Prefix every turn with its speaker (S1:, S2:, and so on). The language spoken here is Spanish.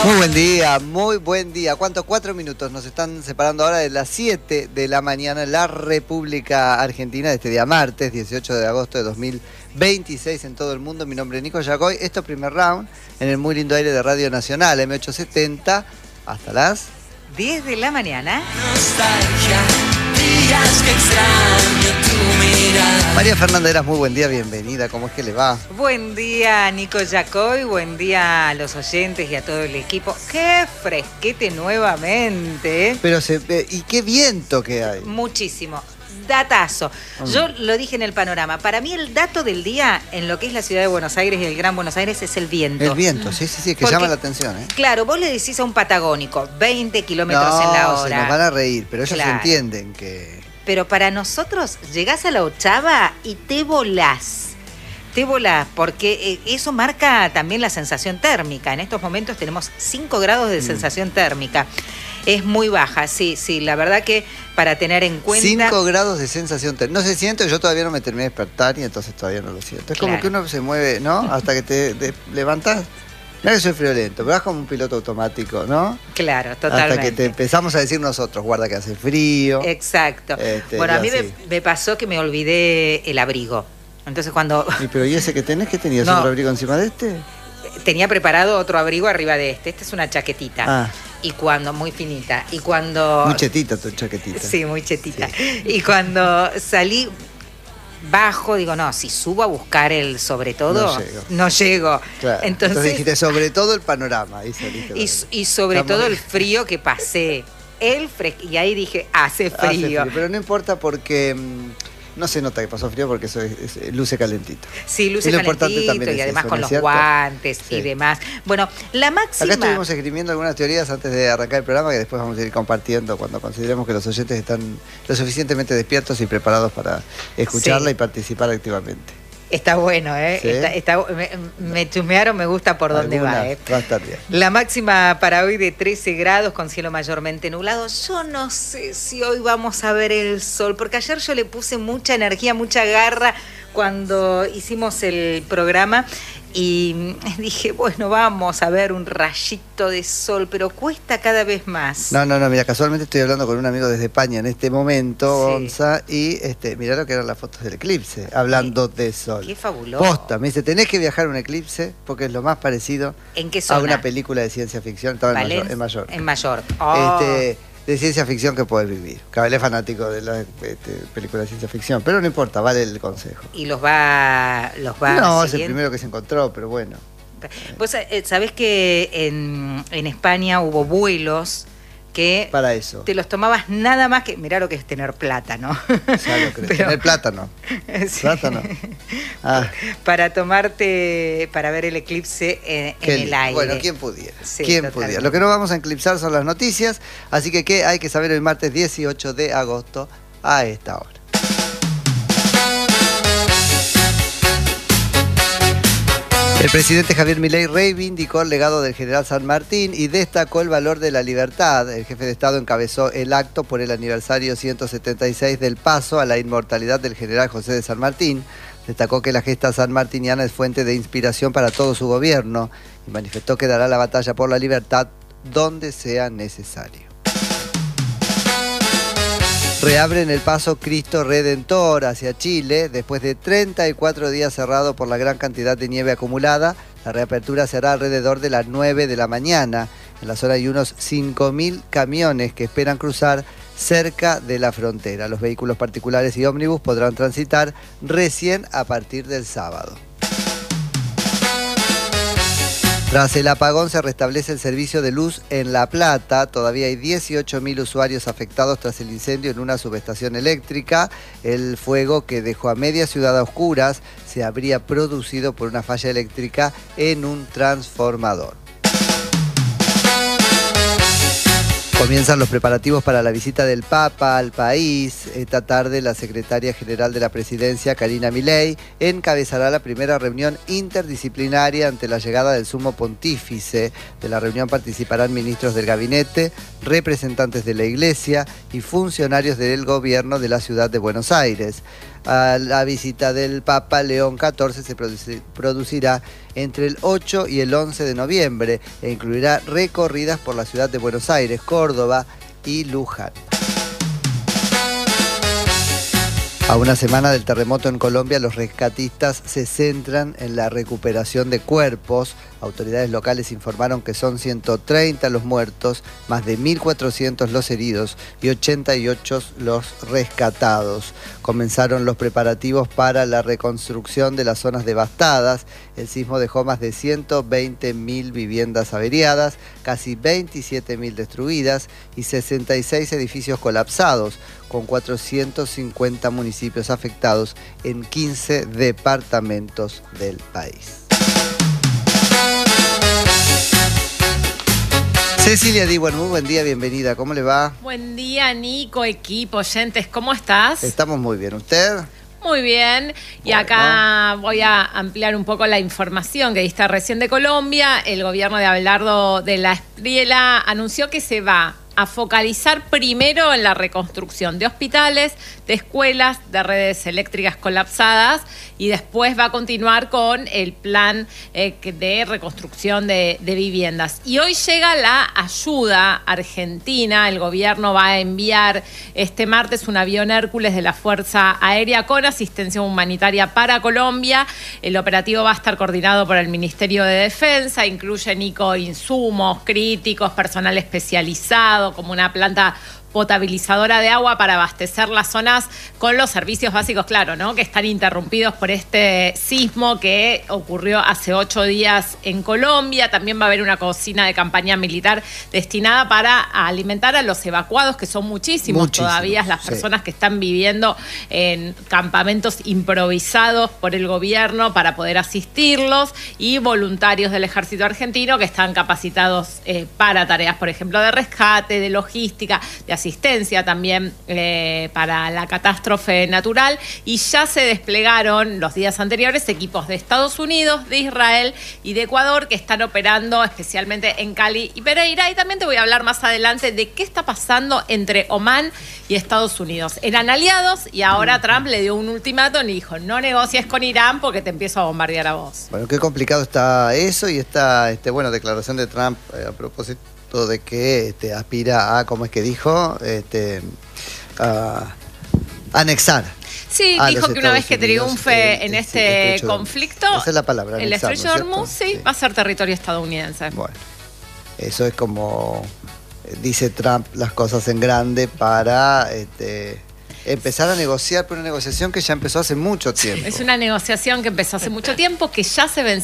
S1: Muy buen día, muy buen día. ¿Cuántos? 4 minutos nos están separando ahora de las 7 de la mañana en la República Argentina de este día martes, 18 de agosto de 2026 en todo el mundo. Mi nombre es Nico Yacoy. Esto es Primer Round en el muy lindo aire de Radio Nacional, M870, hasta las
S2: 10 de la mañana.
S3: Nostalgia, días que extraño tu mirada.
S1: María Fernanda Heras, muy buen día, bienvenida. ¿Cómo es que le va?
S2: Buen día, Nico Yacoy. Buen día a los oyentes y a todo el equipo. ¡Qué fresquete nuevamente!
S1: Pero y qué viento que hay.
S2: Muchísimo. Datazo. Yo lo dije en el panorama. Para mí el dato del día en lo que es la ciudad de Buenos Aires y el Gran Buenos Aires es el viento.
S1: El viento, sí, que
S2: Porque,
S1: llama la atención, ¿eh?
S2: Claro, vos le decís a un patagónico 20 kilómetros en la hora.
S1: Se nos van a reír, pero ellos
S2: Claro.
S1: entienden que...
S2: Pero para nosotros llegás a la ochava y te volás. Te volás, porque eso marca también la sensación térmica. En estos momentos tenemos 5 grados de sensación térmica. Es muy baja, sí, la verdad que para tener en cuenta...
S1: 5 grados de sensación térmica. No se siente, yo todavía no me terminé de despertar y entonces todavía no lo siento. Es como que uno se mueve, ¿no? Hasta que te levantas. Mira que soy friolento, pero vas como un piloto automático, ¿no?
S2: Claro, totalmente.
S1: Hasta que te empezamos a decir nosotros, guarda que hace frío.
S2: Exacto. Bueno, a mí me pasó que me olvidé el abrigo. Entonces cuando...
S1: ¿Y ese que tenés? ¿Qué tenías?
S2: No.
S1: ¿Otro abrigo encima de este?
S2: Tenía preparado otro abrigo arriba de este. Esta es una chaquetita.
S1: Ah.
S2: Y cuando, muy finita. Y cuando...
S1: Muy chetita tu chaquetita.
S2: Sí, muy chetita.
S1: Sí.
S2: Y cuando salí bajo, digo, no, si subo a buscar el sobre todo, no llego.
S1: Claro. Entonces dijiste, sobre todo el panorama. Ahí
S2: y sobre todo el frío que pasé. Y ahí dije, hace frío.
S1: Pero no importa porque... no se nota que pasó frío porque eso luce calentito.
S2: Sí, luce calentito y además con los guantes y demás. Bueno, la máxima...
S1: Acá estuvimos esgrimiendo algunas teorías antes de arrancar el programa que después vamos a ir compartiendo cuando consideremos que los oyentes están lo suficientemente despiertos y preparados para escucharla y participar activamente.
S2: Está bueno, ¿eh?
S1: ¿Sí?
S2: Me chumearon, me gusta por dónde va, ¿eh?
S1: Va a estar bien.
S2: La máxima para hoy de 13 grados con cielo mayormente nublado. Yo no sé si hoy vamos a ver el sol, porque ayer yo le puse mucha energía, mucha garra cuando hicimos el programa y dije, bueno, vamos a ver un rayito de sol, pero cuesta cada vez más.
S1: No, mira, casualmente estoy hablando con un amigo desde España en este momento, Gonza, y mirá lo que eran las fotos del eclipse, hablando de sol.
S2: Qué fabuloso.
S1: Posta, me dice, tenés que viajar a un eclipse porque es lo más parecido
S2: ¿En qué zona?
S1: A una película de ciencia ficción. Estaba en Mayor.
S2: En Mayor. Oh.
S1: De ciencia ficción que podés vivir. Cabal es fanático de las películas de ciencia ficción, pero no importa, vale el consejo.
S2: ¿Y los va
S1: No,
S2: siguiendo?
S1: es el primero que se encontró, pero bueno.
S2: Vos sabés que en España hubo vuelos que
S1: para eso
S2: te los tomabas nada más que... Mirá lo que es tener plátano.
S1: Tener plátano.
S2: Sí.
S1: Plátano.
S2: Para ver el eclipse en el aire.
S1: Bueno, ¿quién pudiera?
S2: Sí,
S1: ¿Quién pudiera? Lo que no vamos a eclipsar son las noticias, así que ¿qué hay que saber el martes 18 de agosto a esta hora? El presidente Javier Milei reivindicó el legado del general San Martín y destacó el valor de la libertad. El jefe de Estado encabezó el acto por el aniversario 176 del paso a la inmortalidad del general José de San Martín. Destacó que la gesta sanmartiniana es fuente de inspiración para todo su gobierno y manifestó que dará la batalla por la libertad donde sea necesario. Reabren el paso Cristo Redentor hacia Chile. Después de 34 días cerrado por la gran cantidad de nieve acumulada, la reapertura será alrededor de las 9 de la mañana. En la zona hay unos 5.000 camiones que esperan cruzar cerca de la frontera. Los vehículos particulares y ómnibus podrán transitar recién a partir del sábado. Tras el apagón se restablece el servicio de luz en La Plata. Todavía hay 18.000 usuarios afectados tras el incendio en una subestación eléctrica. El fuego que dejó a media ciudad a oscuras se habría producido por una falla eléctrica en un transformador. Comienzan los preparativos para la visita del Papa al país. Esta tarde la secretaria general de la presidencia, Karina Milei, encabezará la primera reunión interdisciplinaria ante la llegada del sumo pontífice. De la reunión participarán ministros del gabinete, representantes de la iglesia y funcionarios del gobierno de la ciudad de Buenos Aires. a la visita del Papa León XIV se producirá entre el 8 y el 11 de noviembre e incluirá recorridas por la ciudad de Buenos Aires, Córdoba y Luján. A una semana del terremoto en Colombia, los rescatistas se centran en la recuperación de cuerpos. Autoridades locales informaron que son 130 los muertos, más de 1.400 los heridos y 88 los rescatados. Comenzaron los preparativos para la reconstrucción de las zonas devastadas. El sismo dejó más de 120.000 viviendas averiadas, casi 27.000 destruidas y 66 edificios colapsados, con 450 municipios afectados en 15 departamentos del país. Cecilia Diwan, muy buen día, bienvenida. ¿Cómo le va?
S4: Buen día, Nico, equipo, oyentes, ¿cómo estás?
S1: Estamos muy bien. ¿Usted?
S4: Muy bien, y acá voy a ampliar un poco la información que diste recién de Colombia. El gobierno de Abelardo de la Espriella anunció que se va a focalizar primero en la reconstrucción de hospitales, de escuelas, de redes eléctricas colapsadas, y después va a continuar con el plan de reconstrucción de viviendas. Y hoy llega la ayuda argentina. El gobierno va a enviar este martes un avión Hércules de la Fuerza Aérea con asistencia humanitaria para Colombia. El operativo va a estar coordinado por el Ministerio de Defensa, incluye, Nico, insumos críticos, personal especializado, como una planta potabilizadora de agua para abastecer las zonas con los servicios básicos, claro, ¿no?, que están interrumpidos por este sismo que ocurrió hace 8 días en Colombia. También va a haber una cocina de campaña militar destinada para alimentar a los evacuados, que son muchísimos todavía, las personas que están viviendo en campamentos improvisados por el gobierno para poder asistirlos, y voluntarios del ejército argentino que están capacitados para tareas, por ejemplo, de rescate, de logística, de asistencia también para la catástrofe natural. Y ya se desplegaron los días anteriores equipos de Estados Unidos, de Israel y de Ecuador que están operando especialmente en Cali y Pereira. Y también te voy a hablar más adelante de qué está pasando entre Omán y Estados Unidos. Eran aliados y ahora Trump le dio un ultimátum y dijo: no negocies con Irán porque te empiezo a bombardear a vos.
S1: Bueno, qué complicado está eso, y esta declaración de Trump a propósito de que aspira a, ¿cómo es que dijo? A anexar.
S4: Sí, dijo que una vez que triunfe en este conflicto,
S1: esa es la palabra,
S4: el
S1: anexar,
S4: estrecho de Hormuz, sí, va a ser territorio estadounidense.
S1: Bueno, eso es como dice Trump, las cosas en grande para empezar a negociar, por una negociación que ya empezó hace mucho tiempo.
S4: Es una negociación que empezó hace mucho tiempo, que ya se venció.